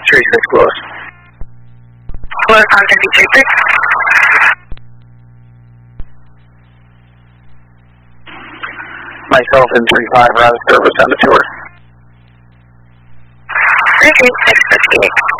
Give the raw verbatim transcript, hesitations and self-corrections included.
three six Louis. Louis contact three six. Myself and three five are out of service on the tour. three three six fifty-eight.